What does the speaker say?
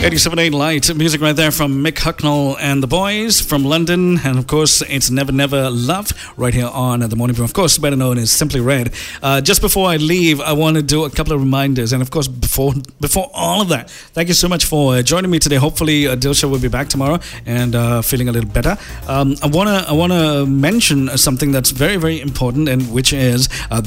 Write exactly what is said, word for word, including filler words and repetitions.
eighty-seven point eight Light music right there from Mick Hucknall and the boys from London, and of course it's Never Never Love right here on The Morning Brew, of course better known as Simply Red. Uh, just before I leave, I want to do a couple of reminders, and of course before before all of that, thank you so much for joining me today. Hopefully uh, Dilsha will be back tomorrow and uh, feeling a little better. Um, I wanna I wanna mention something that's very very important, and which is uh,